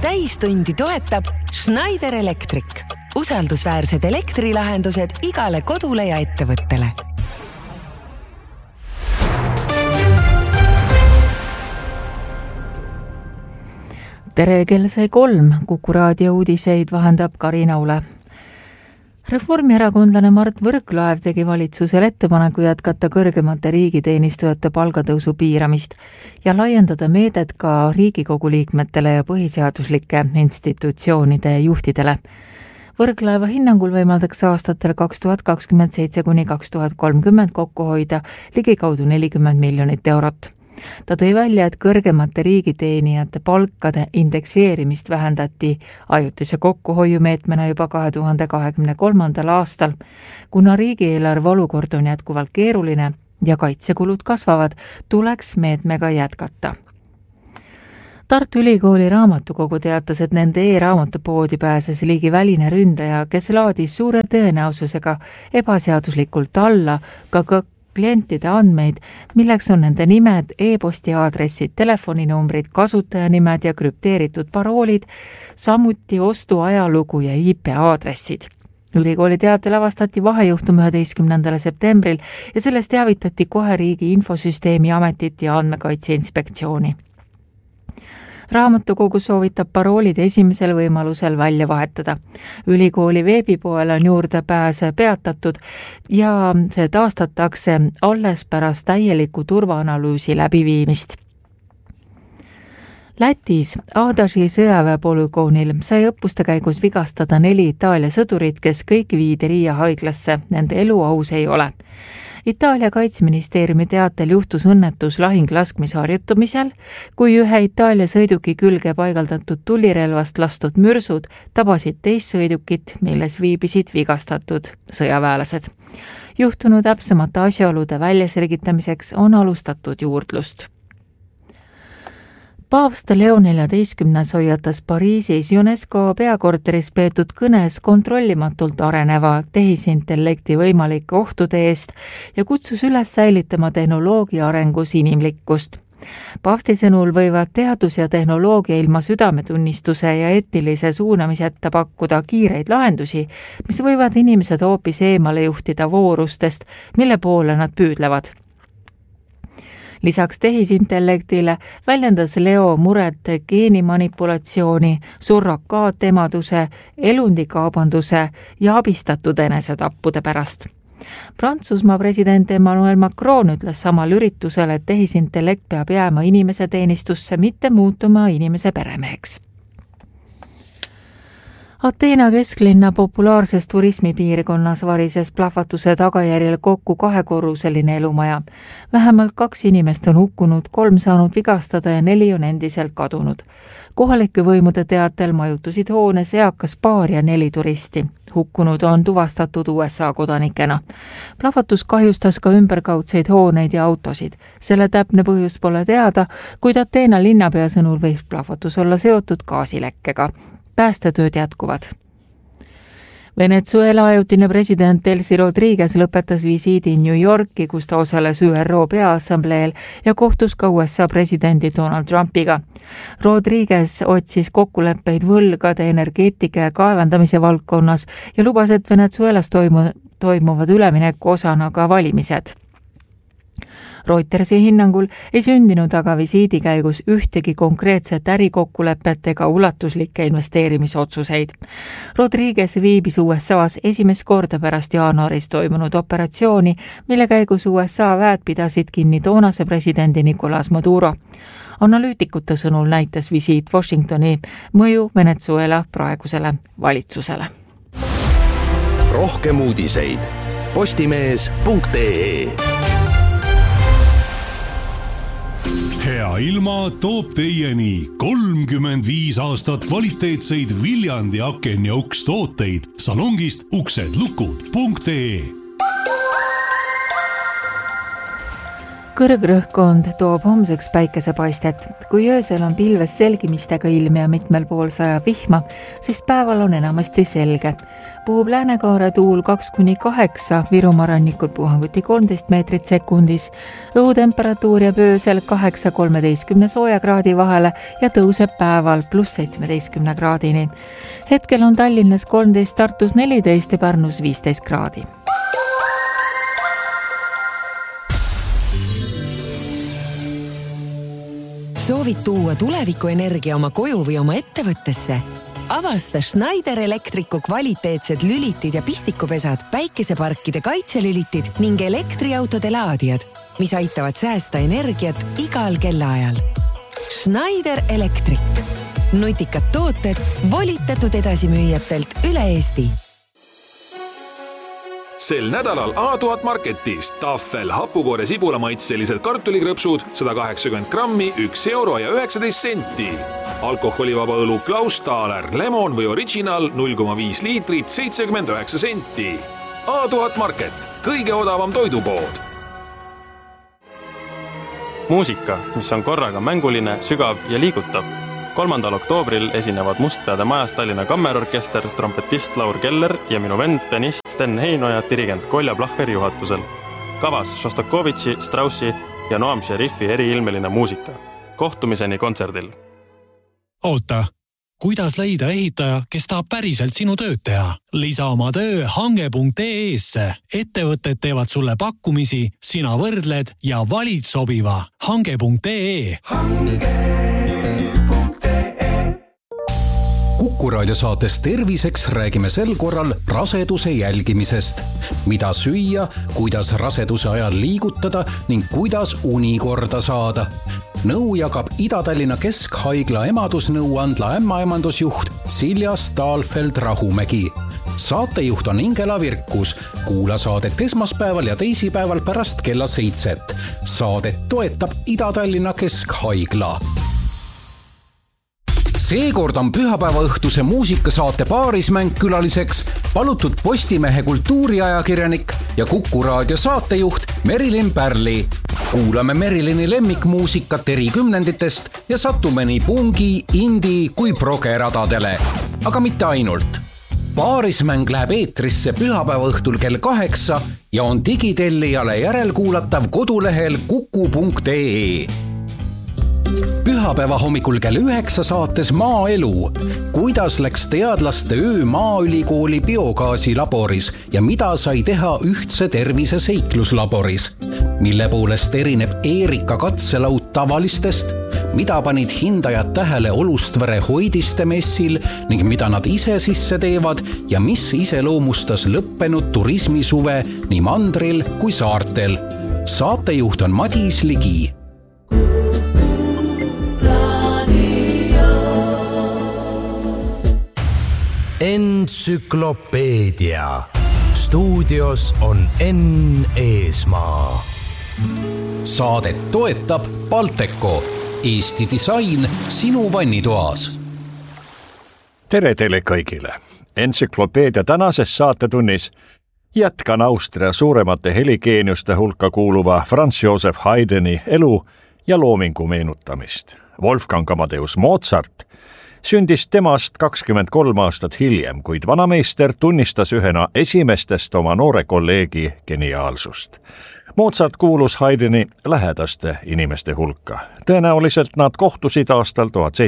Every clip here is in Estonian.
täistundi toetab Schneider Electric. Usaldusväärsed elektrilahendused igale kodule ja ettevõttele. Tere, kell sai 3. Kuku raadio uudiseid vahendab Karina Ule. Reformierakondlane Mart Võrklaev tegi valitsusel ettepaneku jätkata kõrgemate riigiteenistujate palgatõusu piiramist ja laiendada meedet ka Riigikogu liikmetele ja põhiseaduslike institutsioonide juhtidele. Võrklaeva hinnangul võimaldaks aastatel 2027–2030 kokku hoida ligikaudu 40 miljonit eurot. Ta tõi välja, et kõrgemate riigiteenijate palkade indekseerimist vähendati ajutise kokkuhoiumeetmena juba 2023. aastal, kuna riigieelarve olukord on jätkuvalt keeruline ja kaitsekulud kasvavad, tuleks meetmega jätkata. Tartu Ülikooli raamatukogu teatas, et nende e-raamatupoodi pääses ligi väline ründaja, kes laadis suure tõenäosusega ebaseaduslikult alla ka klientide andmeid, milleks on nende nimed, e-posti aadressid, telefoninumbrid, kasutajanimed ja krüpteeritud paroolid, samuti ostuajalugu ja IP-aadressid. Ülikooli teatel avastati vahejuhtum 11. septembril ja sellest teavitati kohe Riigi Infosüsteemi Ametit ja Andmekaitse Inspektsiooni. Raamatukogu soovitab paroolid esimesel võimalusel välja vahetada. Ülikooli veebipoel on juurdepääse peatatud ja see taastatakse alles pärast täieliku turvaanalüüsi läbiviimist. Lätis Aadaži sõjaväepolügoonil sai õppuste käigus vigastada 4 Itaalia sõdurit, kes kõik viidi Riia haiglasse. Nende elu aus ei ole. Itaalia kaitseministeeriumi teatel juhtus õnnetus lahinglaskmisharjutamisel, kui ühe Itaalia sõiduki külge paigaldatud tulirelvast lastud mürsud tabasid teist sõidukit, milles viibisid vigastatud sõjaväelased. Juhtunu täpsemate asjaolude väljaselgitamiseks on alustatud juurdlust. Paavst Leo 14. hoiatas Pariisis UNESCO peakorteris peetud kõnes kontrollimatult areneva tehisintellekti võimalike ohtude eest ja kutsus üles säilitama tehnoloogia arengus inimlikkust. Paavsti sõnul võivad teadus ja tehnoloogia ilma südametunnistuse ja eetilise suunamiseta pakkuda kiireid lahendusi, mis võivad inimesed hoopis eemale juhtida voorustest, mille poole nad püüdlevad. Lisaks tehisintellektile väljendas Leo muret geenimanipulatsiooni, surrogaatemaduse, elundikaubanduse ja abistatud enesetappude pärast. Prantsusmaa president Emmanuel Macron ütles samal üritusel, et tehisintellekt peab jääma inimese teenistusse, mitte muutuma inimese peremeheks. Ateena kesklinna populaarses turismipiirkonnas varises plahvatuse tagajärjel kokku 2-korruseline elumaja. Vähemalt 2 inimest on hukkunud, 3 saanud vigastada ja 4 on endiselt kadunud. Kohalike võimude teatel majutusid hoones eakas paar ja 4 turisti. Hukkunud on tuvastatud USA kodanikena. Plahvatus kahjustas ka ümberkaudseid hooneid ja autosid. Selle täpne põhjus pole teada, kuid Ateena linnapea sõnul võib plahvatus olla seotud gaasilekkega. Päästetööd jätkuvad. Venezuela ajutine president Delcy Rodriguez lõpetas visiidi New Yorki, kus ta osales ÜRO Peaassambleel ja kohtus ka USA presidendi Donald Trumpiga. Rodriguez otsis kokkuleppeid võlgade, energeetika ja kaevandamise valdkonnas ja lubas, et Venezuelas toimuvad ülemineku osana ka valimised. Reutersi hinnangul ei sündinud aga visiidi käigus ühtegi konkreetset ärikokkulepet ega ulatuslikke investeerimisotsuseid. Rodriguez viibis USAs esimest korda pärast jaanuaris toimunud operatsiooni, mille käigus USA väed pidasid kinni toonase presidendi Nicolas Maduro. Analüütikute sõnul näitas visiit Washingtoni mõju Venezuela praegusele valitsusele. Rohkem uudiseid postimees.ee. Hea ilma toob teieni 35 aastat kvaliteetseid Viljandi aken- ja ukstooteid salongist uksedlukud.ee. Kõrgrõhkkond toob homseks päikesepaistet. Kui öösel on pilves selgimistega ilm ja mitmel pool sajab vihma, siis päeval on enamasti selge. Puhub Lääne-Kaare tuul 2-8, Virumaa rannikul puhanguti 13 meetrit sekundis. Õhutemperatuur jääb öösel 8-13 soojakraadi vahele ja tõuseb päeval +17 kraadini. Hetkel on Tallinnas 13, Tartus 14 ja Pärnus 15 kraadi. Soovid tuua tulevikuenergia oma koju või oma ettevõttesse? Avasta Schneider Electricu kvaliteetsed lülitid ja pistikupesad, päikeseparkide kaitselülitid ning elektriautode laadijad, mis aitavad säästa energiat igal kellaajal. Schneider Electric. Nutikad tooted volitatud edasimüüjatelt üle Eesti. Sel nädalal A1000 Marketis Tafel hapukoore sibulamaitselised kartulikrõpsud 180 grammi, 1 euro ja 19 senti. Alkoholivaba õlu Klausthaler, lemon või original 0,5 liitrit, 79 senti. A1000 Market, kõige odavam toidupood. Muusika, mis on korraga mänguline, sügav ja liigutav. 3. oktoobril esinevad Mustpeade majas Tallinna Kammerorkester, trompetist Laur Keller ja minu vend, pianist Sten Heinoja, dirigent Kolja Placheri juhatusel. Kavas Šostakovitši, Straussi ja Noam Šerifi eriilmeline muusika. Kohtumiseni kontserdil. Oota, kuidas leida ehitaja, kes tahab päriselt sinu tööd teha? Lisa oma töö hange.ee-sse. Ettevõtted teevad sulle pakkumisi, sina võrdled ja valid sobiva. Hange.ee. Kuku raadio saates Terviseks räägime sel korral raseduse jälgimisest. Mida süüa, kuidas raseduse ajal liigutada ning kuidas uni korda saada. Nõu jagab Ida-Tallinna Keskhaigla emadusnõuandla ämmaemandusjuht Silja Stahlfeld-Rahumägi. Saatejuht on Ingela Virkus. Kuula saadet esmaspäeval ja teisipäeval pärast kella 7. Saadet toetab Ida-Tallinna Keskhaigla. Seekord on pühapäeva õhtuse muusikasaate Paarismäng külaliseks palutud Postimehe kultuuriajakirjanik ja Kuku raadio saatejuht Merilin Pärli. Kuulame Merilini lemmikmuusikat eri kümnenditest ja satume nii pungi, indi kui progeradadele. Aga mitte ainult. Paarismäng läheb eetrisse pühapäeva õhtul kell 8 ja on digitellijale järelkuulatav kodulehel kuku.ee. Pühapäeva hommikul kell 9 saates Maaelu. Kuidas läks teadlaste öö Maaülikooli biogaasilaboris ja mida sai teha ühtse tervise seikluslaboris? Mille poolest erineb Eerika katselaud tavalistest? Mida panid hindajad tähele Olustvere hoidiste messil ning mida nad ise sisse teevad ja mis iseloomustas lõppenud turismisuve nii mandril kui saartel? Saatejuht on Madis Ligi. Entsüklopeedia. Stuudios on Enn Eesmaa. Saadet toetab Balteco. Eesti disain sinu vannitoas. Tere teile kõigile. Entsüklopeedia tänases saatetunnis jätkan Austria suuremate heligeeniuste hulka kuuluva Franz Joseph Haydni elu ja loomingu meenutamist. Wolfgang Amadeus Mozart sündis temast 23 aastat hiljem, kuid vanameister tunnistas ühena esimestest oma noore kolleegi geniaalsust. Mozart kuulus Haydni lähedaste inimeste hulka. Tõenäoliselt nad kohtusid aastal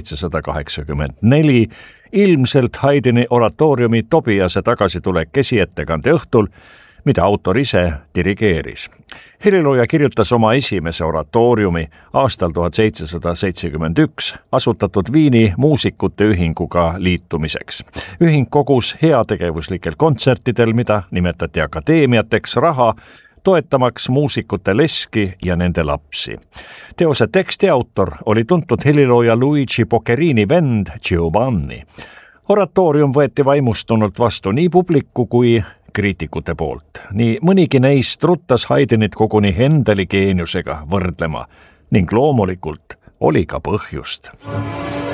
1784, ilmselt Haydni oratooriumi Tobiase tagasitulek esiettekande õhtul, mida autor ise dirigeeris. Helilooja kirjutas oma esimese oratooriumi aastal 1771 asutatud Viini muusikute ühinguga liitumiseks. Ühing kogus heategevuslikel kontsertidel, mida nimetati akadeemiateks, raha toetamaks muusikute leski ja nende lapsi. Teose teksti autor oli tuntud helilooja Luigi Boccherini vend Giovanni. Oratoorium võeti vaimustunult vastu nii publiku kui kriitikute poolt. Nii mõnigi neist ruttas Haydnit koguni Händeli geeniusega võrdlema ning loomulikult oli ka põhjust.